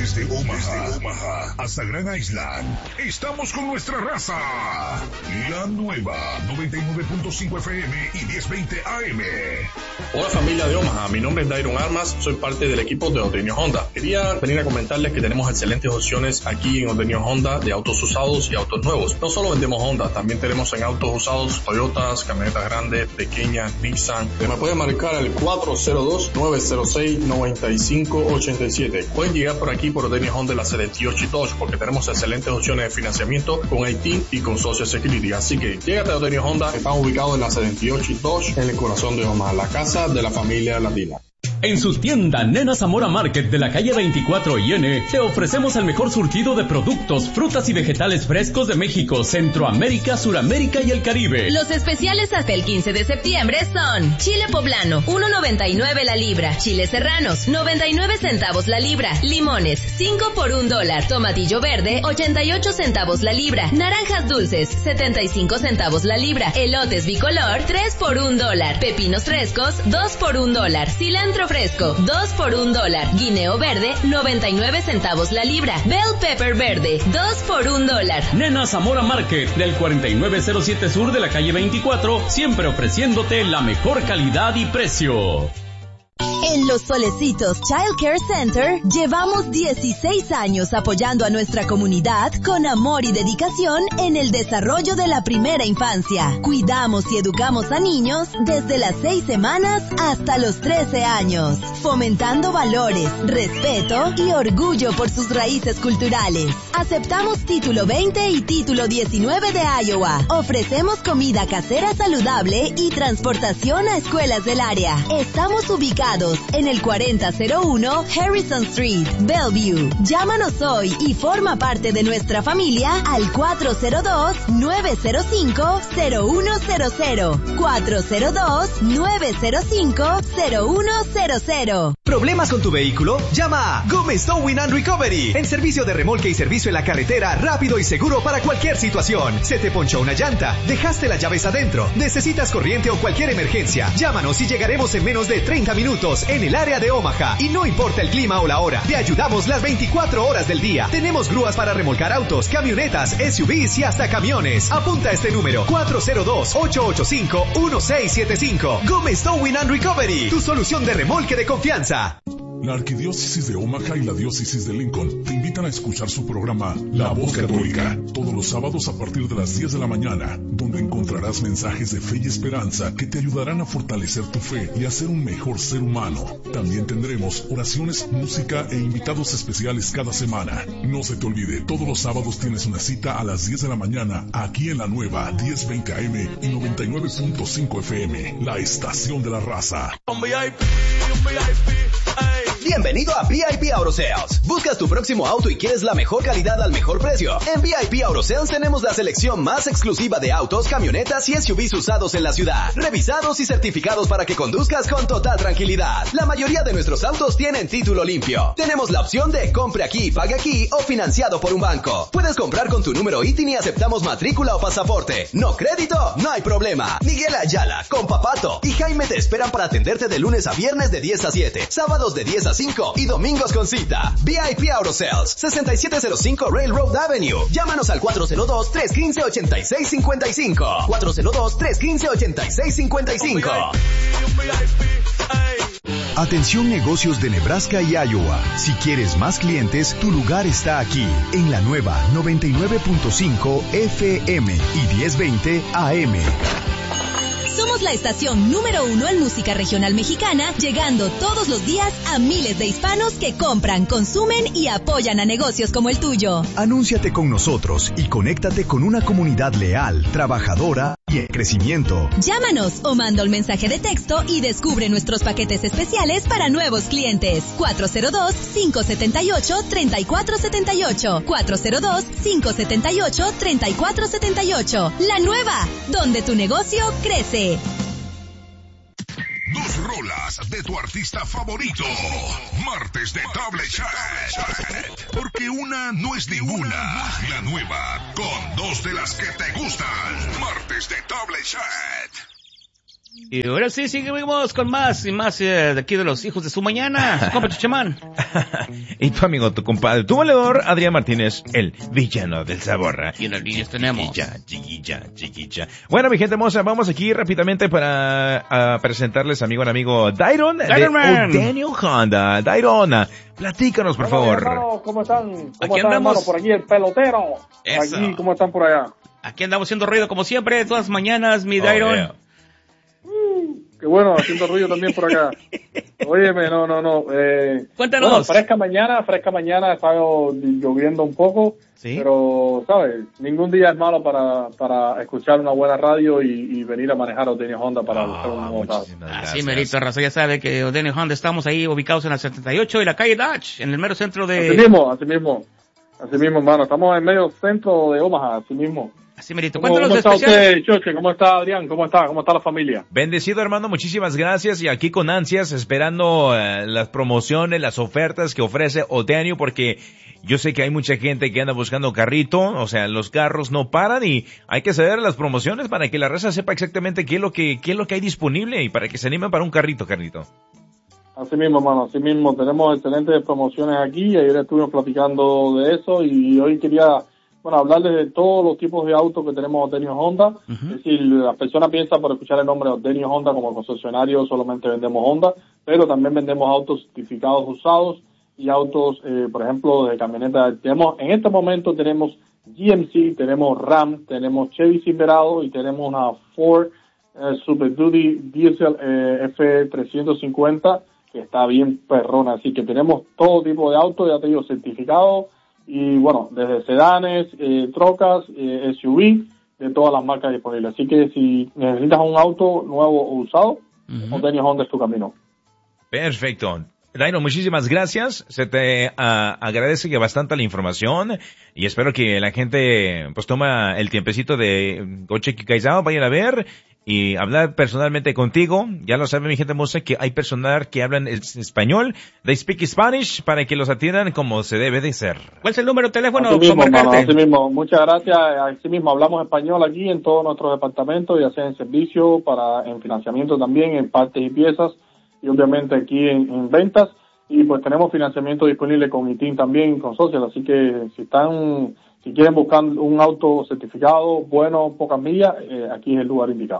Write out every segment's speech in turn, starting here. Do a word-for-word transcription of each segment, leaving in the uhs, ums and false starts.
Desde Omaha, Desde Omaha hasta Grand Island, estamos con nuestra raza. La nueva noventa y nueve punto cinco F M y diez veinte A M. Hola familia de Omaha, mi nombre es Dairon Armas, soy parte del equipo de Ordeño Honda. Quería venir a comentarles que tenemos excelentes opciones aquí en Ordeño Honda de autos usados y autos nuevos. No solo vendemos Honda, también tenemos en autos usados Toyotas, camionetas grandes, pequeñas, Nissan. Me pueden marcar al cuatro cero dos, nueve cero seis, nueve cinco ocho siete. Pueden llegar por aquí por Ordeño Honda de la setenta y ocho y Dodge porque tenemos excelentes opciones de financiamiento con I T y con Social Security. Así que llégate a Ordeño Honda, están ubicados en la setenta y ocho y Dodge en el corazón de Omaha, la casa de la familia latina. En su tienda Nena Zamora Market de la calle veinticuatro y N te ofrecemos el mejor surtido de productos, frutas y vegetales frescos de México, Centroamérica, Suramérica y el Caribe. Los especiales hasta el quince de septiembre son chile poblano, uno noventa y nueve la libra, chiles serranos, noventa y nueve centavos la libra, limones, cinco por un dólar, tomatillo verde, ochenta y ocho centavos la libra, naranjas dulces, setenta y cinco centavos la libra, elotes bicolor, tres por un dólar, pepinos frescos, dos por un dólar, cilantro fresco, dos por un dólar, guineo verde, noventa y nueve centavos la libra, bell pepper verde, dos por un dólar. Nena Zamora Market, del cuarenta y nueve cero siete sur de la calle veinticuatro, siempre ofreciéndote la mejor calidad y precio. En Los Solecitos Child Care Center llevamos dieciséis años apoyando a nuestra comunidad con amor y dedicación en el desarrollo de la primera infancia. Cuidamos y educamos a niños desde las seis semanas hasta los trece años, fomentando valores, respeto y orgullo por sus raíces culturales. Aceptamos título veinte y título diecinueve de Iowa. Ofrecemos comida casera saludable y transportación a escuelas del área. Estamos ubicados en el cuarenta cero uno Harrison Street, Bellevue. Llámanos hoy y forma parte de nuestra familia al cuatro cero dos, nueve cero cinco, cero uno cero cero. cuatro cero dos, nueve cero cinco, cero uno cero cero. ¿Problemas con tu vehículo? Llama a Gómez Towing and Recovery. En servicio de remolque y servicio en la carretera, rápido y seguro para cualquier situación. Se te ponchó una llanta, dejaste las llaves adentro, necesitas corriente o cualquier emergencia. Llámanos y llegaremos en menos de treinta minutos en el área de Omaha. Y no importa el clima o la hora, te ayudamos las veinticuatro horas del día. Tenemos grúas para remolcar autos, camionetas, S U Vs y hasta camiones. Apunta este número: cuatro cero dos, ocho ocho cinco, uno seis siete cinco. Gómez Towing and Recovery, tu solución de remolque de confianza. La Arquidiócesis de Omaha y la Diócesis de Lincoln te invitan a escuchar su programa La Voz Católica, todos los sábados a partir de las diez de la mañana, donde encontrarás mensajes de fe y esperanza que te ayudarán a fortalecer tu fe y a ser un mejor ser humano. También tendremos oraciones, música e invitados especiales cada semana. No se te olvide, todos los sábados tienes una cita a las diez de la mañana, aquí en la nueva diez veinte A M y noventa y nueve punto cinco F M, la estación de la raza. Bienvenido a V I P Auto Sales. ¿Buscas tu próximo auto y quieres la mejor calidad al mejor precio? En V I P Auto Sales tenemos la selección más exclusiva de autos, camionetas y S U Vs usados en la ciudad, revisados y certificados para que conduzcas con total tranquilidad. La mayoría de nuestros autos tienen título limpio. Tenemos la opción de compre aquí, pague aquí o financiado por un banco. Puedes comprar con tu número I T I N y aceptamos matrícula o pasaporte. ¿No crédito? No hay problema. Miguel Ayala, Compa Pato y Jaime te esperan para atenderte de lunes a viernes de diez a siete, sábados de diez a cinco y domingos con cita. V I P Auto Sales, sesenta y siete cero cinco Railroad Avenue. Llámanos al cuatro cero dos, tres uno cinco, ocho seis cinco cinco. cuatro cero dos, tres uno cinco, ocho seis cinco cinco. Atención negocios de Nebraska y Iowa. Si quieres más clientes, tu lugar está aquí, en la nueva noventa y nueve punto cinco F M y diez veinte A M. Somos la estación número uno en música regional mexicana, llegando todos los días a miles de hispanos que compran, consumen y apoyan a negocios como el tuyo. Anúnciate con nosotros y conéctate con una comunidad leal, trabajadora y en crecimiento. Llámanos o manda un mensaje de texto y descubre nuestros paquetes especiales para nuevos clientes. cuatro cero dos, cinco siete ocho, tres cuatro siete ocho. cuatro cero dos, cinco siete ocho, tres cuatro siete ocho. La nueva, donde tu negocio crece. Dos rolas de tu artista favorito. Martes de Double Chat. Porque una no es ninguna. La nueva, con dos de las que te gustan. Martes de Double Chat. Y ahora sí, seguimos con más y más eh, de aquí de los hijos de su mañana. Compa Chuchemán. Y tu amigo, tu compadre, tu valedor, Adrián Martínez, el villano del sabor. Y en el niños tenemos. Chiquilla, chiquilla, chiquilla. Bueno, mi gente hermosa, vamos aquí rápidamente para uh, presentarles, amigo en amigo, Dairon de Daniel Honda. Dairon, platícanos, por Hola, favor. Hermano, ¿cómo están? ¿Cómo aquí están, andamos. hermano? Por aquí el pelotero. Eso. Aquí, ¿cómo están por allá? Aquí andamos haciendo ruido como siempre, todas las mañanas, mi Dairon. Oh, yeah. Qué bueno, haciendo ruido también por acá. Óyeme, no, no, no. Eh, Cuéntanos. Bueno, fresca mañana, fresca mañana, está lloviendo un poco, ¿Sí? pero, ¿sabes? Ningún día es malo para, para escuchar una buena radio y, y venir a manejar Odenio Honda para Oh, buscar un nuevo carro. Así, merito, Raza, ya sabe que Odenio Honda estamos ahí ubicados en la setenta y ocho y la calle Dodge, en el mero centro de... Así mismo, así mismo. Así mismo, hermano. Estamos en medio centro de Omaha, así mismo. Así, merito. ¿Cómo, Cuéntanos ¿cómo de está especial. usted, Choche? ¿Cómo está, Adrián? ¿Cómo está? ¿Cómo está la familia? Bendecido, hermano, muchísimas gracias. Y aquí con ansias, esperando uh, las promociones, las ofertas que ofrece Odenio, porque yo sé que hay mucha gente que anda buscando carrito, o sea, los carros no paran y hay que saber las promociones para que la raza sepa exactamente qué es lo que, qué es lo que hay disponible y para que se animen para un carrito, carrito. Así mismo, hermano, así mismo. Tenemos excelentes promociones aquí. Ayer estuvimos platicando de eso y hoy quería, bueno, hablarles de todos los tipos de autos que tenemos Odenio Honda. Uh-huh. Es decir, las personas piensan por escuchar el nombre de Odenio Honda como concesionario solamente vendemos Honda, pero también vendemos autos certificados usados y autos, eh, por ejemplo, de camioneta. Tenemos, en este momento tenemos G M C, tenemos Ram, tenemos Chevy Silverado y tenemos una Ford eh, Super Duty Diesel eh, F trescientos cincuenta que está bien perrona. Así que tenemos todo tipo de autos, ya te digo, certificados. Y bueno, desde sedanes, eh, trocas, eh, S U V, de todas las marcas disponibles. Así que si necesitas un auto nuevo o usado, uh-huh. Odenio Honda es tu camino. Perfecto. Dairo, muchísimas gracias. Se te uh, agradece que bastante la información y espero que la gente pues toma el tiempecito de Coche Kikaizao, vayan a ver y hablar personalmente contigo. Ya lo sabe mi gente hermosa que hay personal que hablan español, they speak Spanish, para que los atiendan como se debe de ser. ¿Cuál es el número de teléfono? Así mismo, hermano, así mismo. Muchas gracias. Así mismo hablamos español aquí en todos nuestros departamentos, ya sea en servicio, para en financiamiento también, en partes y piezas y obviamente aquí en, en ventas. Y pues tenemos financiamiento disponible con I T I N también, con Social. Así que si están, si quieren buscar un auto certificado, bueno, pocas millas, eh, aquí es el lugar indicado.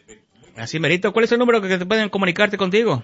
Así, merito. ¿Cuál es el número que te pueden comunicarte contigo?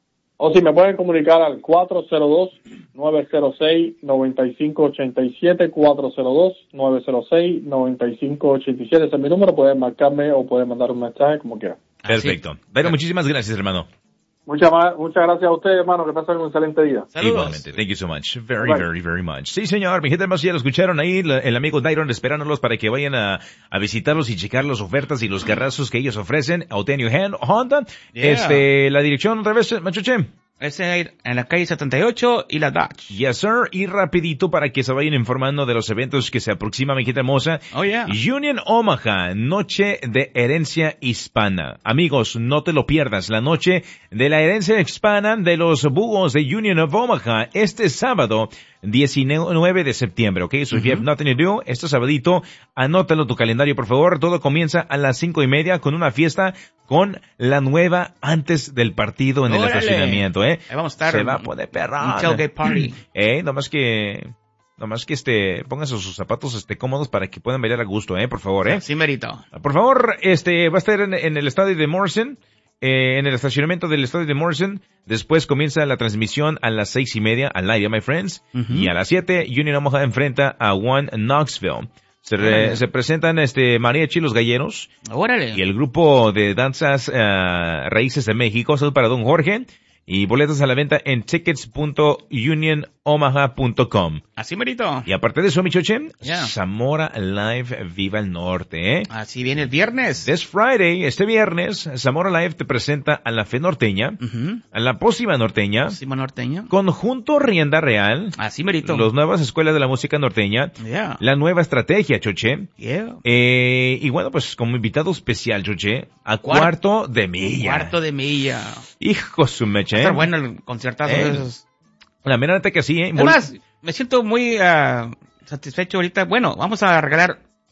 O si me pueden comunicar al cuatro cero dos, nueve cero seis, nueve cinco ocho siete, cuatro cero dos, nueve cero seis, nueve cinco ocho siete. Ese es mi número. Pueden marcarme o pueden mandar un mensaje como quieran. Perfecto. Dairo, muchísimas gracias, hermano. Muchas, muchas gracias a ustedes, hermano, que pasen un excelente día. Saludos. Igualmente, thank you so much. Very, very, very much. Sí, señor, mi gente hermosa, ya lo escucharon ahí, el amigo Dairon esperándolos para que vayan a, a visitarlos y checar las ofertas y los carrazos que ellos ofrecen. Odenio Honda. Yeah. Este, la dirección otra vez, Machoche. Es en la calle setenta y ocho y la Dodge. Yes, sir. Y rapidito para que se vayan informando de los eventos que se aproximan, mi gente hermosa. Oh, yeah. Union Omaha, Noche de Herencia Hispana. Amigos, no te lo pierdas. La Noche de la Herencia Hispana de los Búhos de Union of Omaha este sábado diecinueve de septiembre, ¿ok? So, uh-huh. if you have nothing to do, este sabadito, anótalo en tu calendario, por favor. Todo comienza a las cinco y media con una fiesta con la nueva antes del partido en ¡Órale! El estacionamiento, ¿eh? Ahí vamos a estar. Se va a poner perrón. Un tailgate party. Eh, nomás que, nomás que este, pónganse sus zapatos, este, cómodos para que puedan bailar a gusto, eh, por favor, eh. Sí, merito. Por favor, este, va a estar en, en el estadio de Morrison. Eh, en el estacionamiento del estadio de Morrison. Después comienza la transmisión a las seis y media al aire, my friends. Uh-huh. Y a las siete, Union Omaha enfrenta a One Knoxville. Se, re, se presentan este mariachi Los Galleros. Órale. Y el grupo de danzas uh, Raíces de México. Salud para Don Jorge. Y boletos a la venta en tickets punto union omaha punto com. Así, merito. Y aparte de eso, mi choche, yeah. Zamora Live Viva el Norte, ¿eh? Así viene el viernes. This Friday, este viernes, Zamora Live te presenta a la Fe Norteña, uh-huh. a la Pócima Norteña, Pócima Norteña, Conjunto Rienda Real, así, merito, las nuevas escuelas de la música norteña, yeah. la nueva estrategia, choche, yeah. eh, y bueno, pues como invitado especial, choche, a Cuarto, cuarto de Milla. Cuarto de Milla. Hijo su meche. Está bueno el concertazo eh, de esos. La mera neta que sí, ¿eh? Además, me siento muy uh, satisfecho ahorita. Bueno, vamos a regalar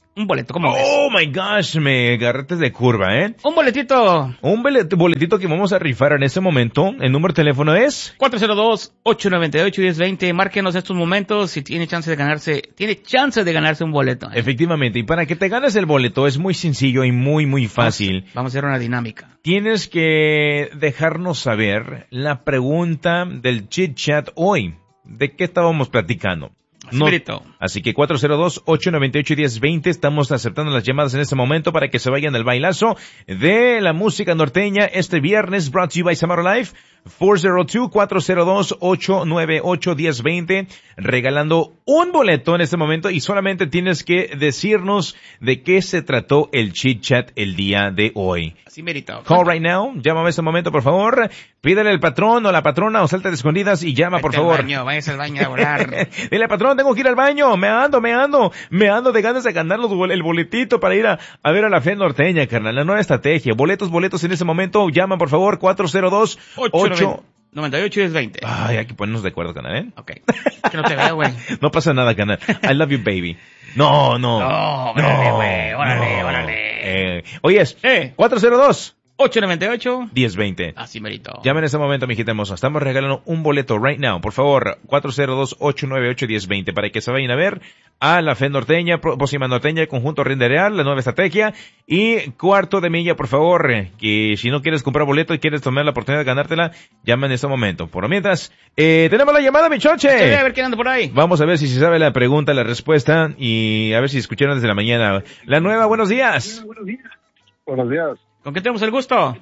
Un boleto, ¿cómo ves? Oh my gosh, me agarraste de curva, ¿eh? Un boletito. Un bolet- boletito que vamos a rifar en este momento. El número de teléfono es cuatro cero dos, ocho nueve ocho, uno cero dos cero. Márquenos estos momentos si tiene chance de ganarse, tiene chance de ganarse un boleto. ¿eh? Efectivamente, y para que te ganes el boleto es muy sencillo y muy muy fácil. Vamos, vamos a hacer una dinámica. Tienes que dejarnos saber la pregunta del chit chat hoy. ¿De qué estábamos platicando? No, así que cuatro cero dos, ocho nueve ocho, uno cero dos cero, estamos aceptando las llamadas en este momento para que se vayan al bailazo de la música norteña este viernes, brought to you by Samara Life, cuatro cero dos, cuatro cero dos, ocho nueve ocho, uno cero dos cero, regalando un boleto en este momento y solamente tienes que decirnos de qué se trató el chit chat el día de hoy. Así merito. Call right now, llámame en este momento por favor, pídele al patrón o la patrona o salta de escondidas y llama. Vete por favor. Al baño, váyase al baño a volar. Dile patrón, tengo que ir al baño, me ando, me ando, me ando de ganas de ganar los, el boletito para ir a, a ver a la fe norteña, carnal, la nueva estrategia. Boletos, boletos en ese momento, llama por favor, cuatro cero dos, ocho noventa y ocho, diez, veinte. Ay, hay que ponernos de acuerdo, canal, ¿eh? Ok. Que no te veo, güey. No pasa nada, canal. I love you, baby. No, no. No, órale, güey, órale, no. órale. Eh, oyes, eh. cuatro cero dos, ocho nueve ocho, diez veinte. Así merito. Llame en este momento, mijita hermosa. Estamos regalando un boleto right now. Por favor, cuatro cero dos, ocho nueve ocho, uno cero dos cero para que se vayan a ver a la F E D Norteña, Pócima Norteña, el conjunto Rinde Real, la nueva estrategia. Y cuarto de milla, por favor, que si no quieres comprar boleto y quieres tomar la oportunidad de ganártela, llama en este momento. Por lo mientras, eh, tenemos la llamada, mi choche. Sí, a ver quién anda por ahí. Vamos a ver si se sabe la pregunta, la respuesta y a ver si escucharon desde la mañana. La nueva, buenos días. Buenos días. Buenos días. ¿Con qué tenemos el gusto?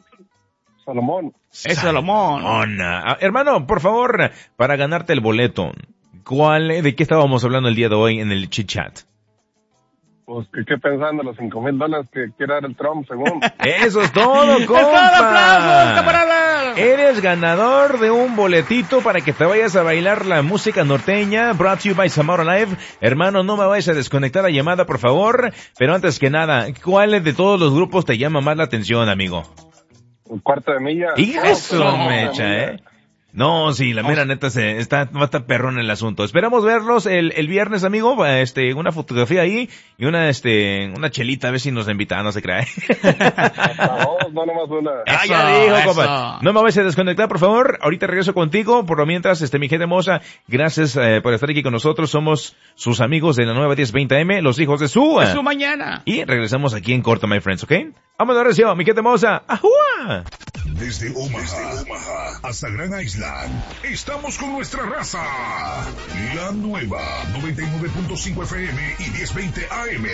Salomón. Es Salomón. Ah, hermano, por favor, para ganarte el boleto, ¿cuál, de qué estábamos hablando el día de hoy en el chit chat? Pues, ¿qué, qué pensando? Los cinco mil dólares que quiere dar el Trump, según. Eso es todo, compa. Eres ganador de un boletito para que te vayas a bailar la música norteña, brought to you by Samara Live. Hermano, no me vayas a desconectar la llamada, por favor. Pero antes que nada, ¿cuál de todos los grupos te llama más la atención, amigo? Un cuarto de milla. Y eso, mecha, ¿eh? No, sí, la mera neta se está, va a estar perrón el asunto. Esperamos verlos el, el viernes, amigo, este, una fotografía ahí y una, este, una chelita, a ver si nos invitan, no se cree. No, no nomás una. Ah, ya dijo, compa. No me vayas a desconectar, por favor. Ahorita regreso contigo. Por lo mientras, este, mi gente hermosa, gracias eh, por estar aquí con nosotros. Somos sus amigos de la nueva diez veinte A M, los hijos de su... De su mañana. Y regresamos aquí en corto, my friends, ¿ok? Vamos a ver, mi gente hermosa. ¡Ajúa! Desde Omaha, Desde Omaha hasta Gran Island, estamos con nuestra raza. La nueva noventa y nueve punto cinco F M y diez veinte A M.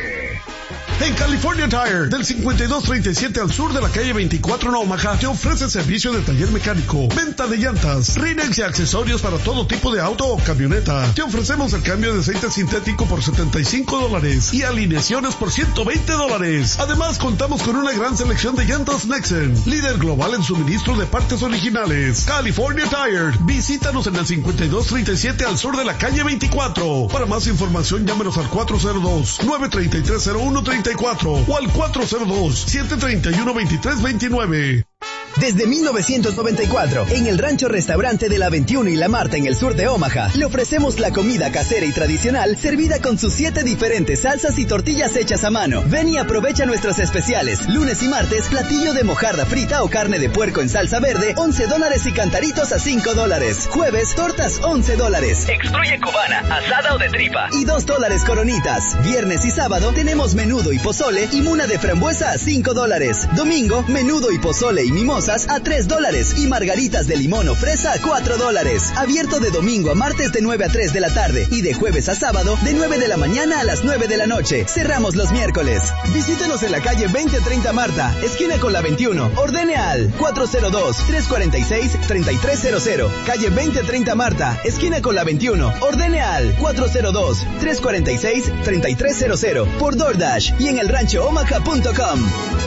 En California Tire, del cincuenta y dos treinta y siete al sur de la calle veinticuatro en Omaha, te ofrece servicio de taller mecánico, venta de llantas, rínex y accesorios para todo tipo de auto o camioneta. Te ofrecemos el cambio de aceite sintético por setenta y cinco dólares y alineaciones por ciento veinte dólares. Además, contamos con una gran selección de llantas Nexen, líder global en suministro de partes originales. California Tire, visítanos en el cincuenta y dos treinta y siete al sur de la calle veinticuatro. Para más información, llámenos al cuatro cero dos, nueve tres tres, cero uno tres cuatro o al cuatro cero dos, siete tres uno, dos tres dos nueve. Desde mil novecientos noventa y cuatro, en el Rancho Restaurante de la veintiuno y La Marta en el sur de Omaha, le ofrecemos la comida casera y tradicional servida con sus siete diferentes salsas y tortillas hechas a mano. Ven y aprovecha nuestros especiales. Lunes y martes, platillo de mojarra frita o carne de puerco en salsa verde, once dólares y cantaritos a cinco dólares. Jueves, tortas, once dólares. Extruye cubana, asada o de tripa. Y dos dólares coronitas. Viernes y sábado tenemos menudo y pozole y muna de frambuesa a cinco dólares. Domingo, menudo y pozole y mimosa a tres dólares y margaritas de limón o fresa a cuatro dólares. Abierto de domingo a martes de nueve a tres de la tarde y de jueves a sábado de nueve de la mañana a las nueve de la noche. Cerramos los miércoles. Visítenos en la calle veinte treinta Marta, esquina con la veintiuno. Ordene al cuatro cero dos, tres cuatro seis, tres tres cero cero. Calle veinte treinta Marta, esquina con la veintiuno. Ordene al cuatro cero dos, tres cuatro seis, tres tres cero cero por DoorDash y en el rancho omaha punto com.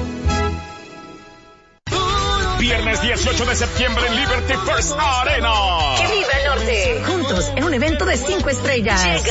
Viernes dieciocho de septiembre en Liberty First Arena. ¡Que viva el norte! Juntos en un evento de cinco estrellas.